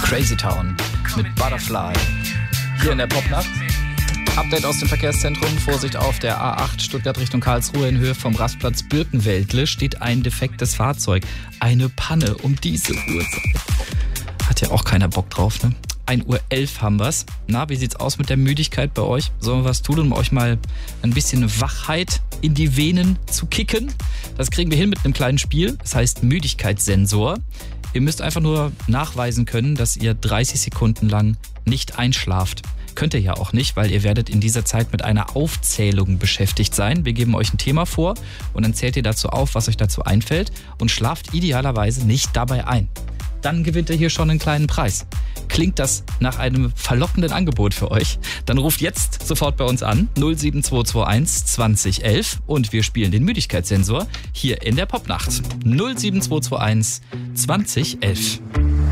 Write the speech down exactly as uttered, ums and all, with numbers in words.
Crazy Town mit Butterfly. Hier in der Popnacht. Update aus dem Verkehrszentrum. Vorsicht auf der A acht Stuttgart Richtung Karlsruhe in Höhe vom Rastplatz Birkenwäldle steht ein defektes Fahrzeug. Eine Panne um diese Uhrzeit. Hat ja auch keiner Bock drauf, ne? ein Uhr elf haben wir's. Na, wie sieht's aus mit der Müdigkeit bei euch? Sollen wir was tun, um euch mal ein bisschen Wachheit in die Venen zu kicken? Das kriegen wir hin mit einem kleinen Spiel. Das heißt Müdigkeitssensor. Ihr müsst einfach nur nachweisen können, dass ihr dreißig Sekunden lang nicht einschlaft. Könnt ihr ja auch nicht, weil ihr werdet in dieser Zeit mit einer Aufzählung beschäftigt sein. Wir geben euch ein Thema vor und dann zählt ihr dazu auf, was euch dazu einfällt und schlaft idealerweise nicht dabei ein. Dann gewinnt ihr hier schon einen kleinen Preis. Klingt das nach einem verlockenden Angebot für euch? Dann ruft jetzt sofort bei uns an null sieben zwei zwei eins zwanzig elf und wir spielen den Müdigkeitssensor hier in der Popnacht. null sieben zwei zwei eins zwanzig elf.